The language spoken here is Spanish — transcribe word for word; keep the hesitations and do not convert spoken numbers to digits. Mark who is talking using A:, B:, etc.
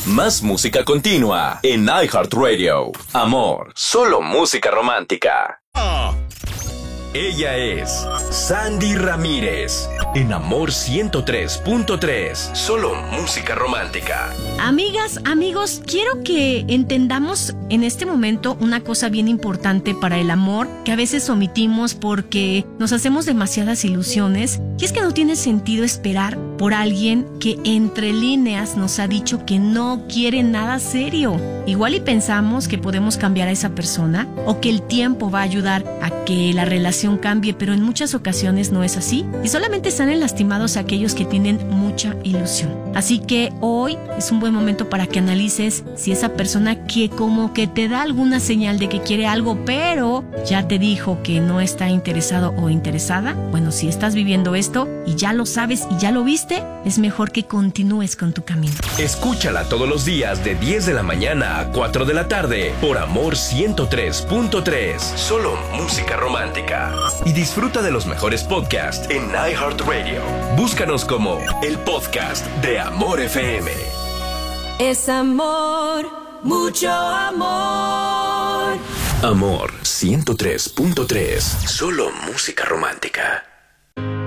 A: Más música continua en iHeartRadio. Amor, solo música romántica. Oh. Ella es Sandy Ramírez, en Amor ciento tres punto tres, solo música romántica.
B: Amigas, amigos, quiero que entendamos en este momento una cosa bien importante para el amor, que a veces omitimos porque nos hacemos demasiadas ilusiones, y es que no tiene sentido esperar por alguien que entre líneas nos ha dicho que no quiere nada serio. Igual y pensamos que podemos cambiar a esa persona o que el tiempo va a ayudar a que la relación cambie, pero en muchas ocasiones no es así y solamente salen lastimados aquellos que tienen mucha ilusión. Así que hoy es un buen momento para que analices si esa persona que como que te da alguna señal de que quiere algo, pero ya te dijo que no está interesado o interesada. Bueno, si estás viviendo esto y ya lo sabes y ya lo viste, es mejor que continúes con tu camino.
A: Escúchala todos los días de diez de la mañana a cuatro de la tarde por Amor ciento tres punto tres. Solo música romántica. Y disfruta de los mejores podcasts en iHeartRadio. Búscanos como el podcast de Amor F M.
C: Es amor, mucho amor.
A: Amor ciento tres punto tres. Solo música romántica.